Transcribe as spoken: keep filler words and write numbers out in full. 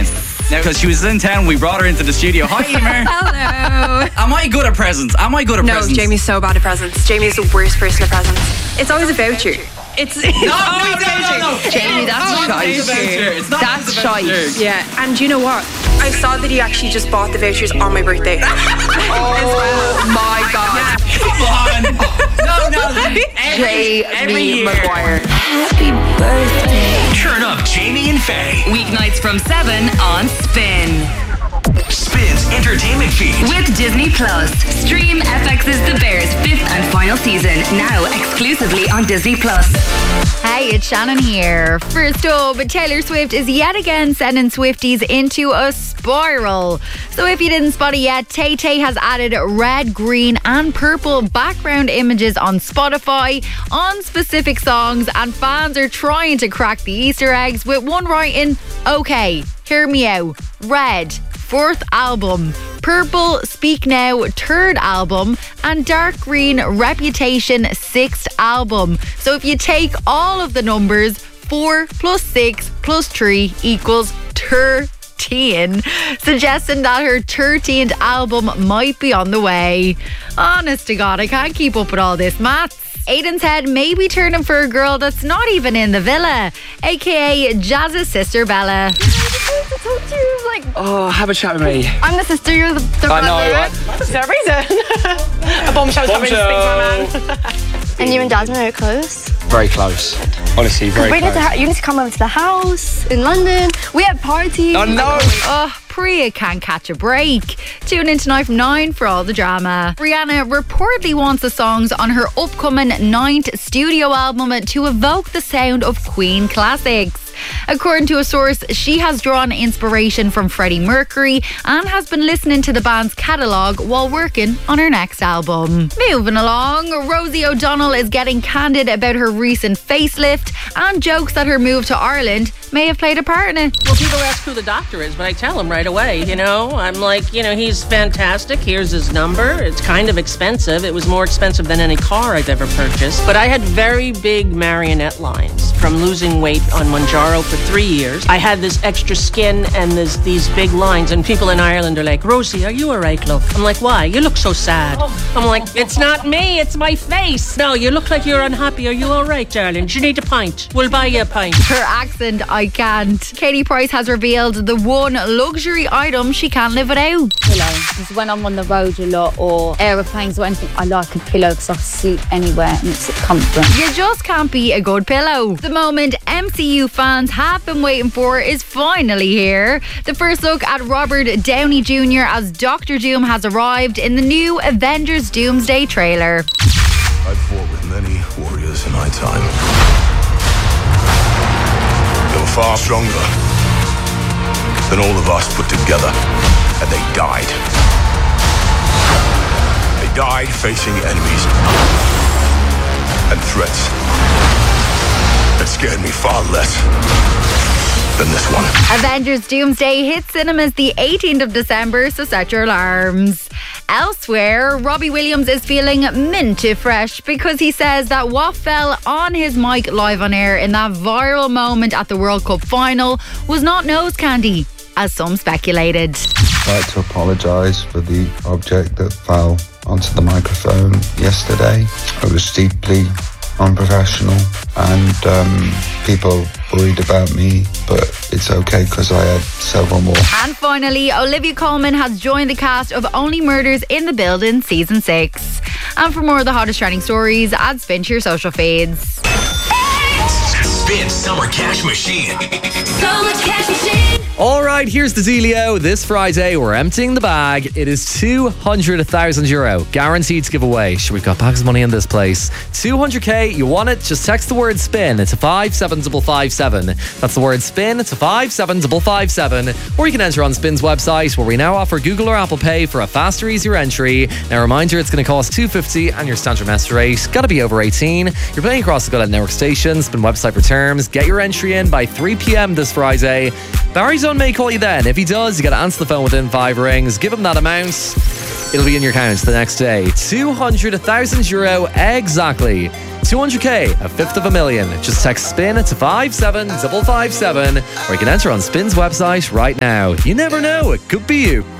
Now, because she was in town, we brought her into the studio. Hi, Emer. Hello. Am I good at presents? Am I good at No, presents? Jamie's so bad at presents. Jamie's the worst person at presents. It's always a voucher. It's, it's No, no, always no, a voucher. no, no. Jamie, that's It's not shite. a voucher. It's not That's a voucher. shite. Yeah, and you know what? I saw that he actually just bought the vouchers on my birthday. Oh my God. Come on. No, no. Every, J. every Me year. Maguire. Happy birthday. Turn up Jamie and Faye. Weeknights from seven on Spin. Spin's entertainment feed. With Disney Plus. Stream F X's The Bears fifth and final season, now exclusively on Disney Plus. Hey, it's Shannon here. First up, Taylor Swift is yet again sending Swifties into a spiral. So if you didn't spot it yet, Tay Tay has added red, green and purple background images on Spotify on specific songs, and fans are trying to crack the Easter eggs with one writing, okay, hear me out, red, fourth album, purple, Speak Now, third album, and dark green, Reputation, sixth album. So if you take all of the numbers, four plus six plus three equals thirteen, suggesting that her thirteenth album might be on the way. Honest to God, I can't keep up with all this maths. Aiden's head may be turning for a girl that's not even in the villa, aka Jazz's sister Bella. Like, Oh, have a chat with me. I'm the sister, you're the, the I brother. know, right? For some reason. A bombshell's coming to speak to my man. And you and Jasmine are close. Very close. Honestly, very We need close. to ha- you need to come over to the house in London. We have parties. Oh, no. Oh, Priya can't catch a break. Tune in tonight from nine for all the drama. Rihanna reportedly wants the songs on her upcoming ninth studio album to evoke the sound of Queen classics. According to a source, she has drawn inspiration from Freddie Mercury and has been listening to the band's catalogue while working on her next album. Moving along, Rosie O'Donnell is getting candid about her recent facelift and jokes that her move to Ireland may have played a part in it. Well, people ask who the doctor is, but I tell them right away, you know. I'm like, you know, he's fantastic. Here's his number. It's kind of expensive. It was more expensive than any car I've ever purchased. But I had very big marionette lines from losing weight on Mounjaro for three years. I had this extra skin and this, these big lines, and people in Ireland are like, Rosie, are you all right, love? I'm like, why? You look so sad. I'm like, it's not me, it's my face. No, you look like you're unhappy. Are you all right, darling? Do you need a pint? We'll buy you a pint. Her accent, I can't. Katie Price has revealed the one luxury item she can't live without. Pillow. Because when I'm on the road a lot or aeroplanes or anything, I like a pillow because I sleep anywhere and it's comfort. You just can't beat a good pillow. The moment M C U fans have been waiting for is finally here. The first look at Robert Downey Junior as Doctor Doom has arrived in the new Avengers Doomsday trailer. I've fought with many warriors in my time. They were far stronger than all of us put together, and they died. They died facing enemies and threats that scared me far less than this one. Avengers Doomsday hits cinemas the eighteenth of December, so set your alarms. Elsewhere, Robbie Williams is feeling minty fresh because he says that what fell on his mic live on air in that viral moment at the World Cup final was not nose candy, as some speculated. I'd like to apologise for the object that fell onto the microphone yesterday. It was deeply unprofessional and um, people worried about me, but it's okay because I had several more. And finally, Olivia Colman has joined the cast of Only Murders in the Building Season six. And for more of the hottest trending stories, add Spin to your social feeds. Spin Summer Cash Machine. Summer Cash Machine. All right, here's the dealio. This Friday, we're emptying the bag. It is two hundred thousand euro guaranteed to give away. Sure, we've got bags of money in this place. two hundred k, you want it? Just text the word spin. It's a five seven five five seven. That's the word spin. It's a five seven five five seven. Or you can enter on Spin's website, where we now offer Google or Apple Pay for a faster, easier entry. Now, a reminder, it's going to cost two hundred fifty and your standard mess rate. Got to be over eighteen. You're playing across the Go Loud Network stations. Spin website for terms. Get your entry in by three p.m. this Friday. Barry's on may call you then. If he does, you got to answer the phone within five rings. Give him that amount. It'll be in your account the next day. two hundred thousand euro exactly. two hundred K, a fifth of a million. Just text SPIN to five seven five five seven, or you can enter on Spin's website right now. You never know, it could be you.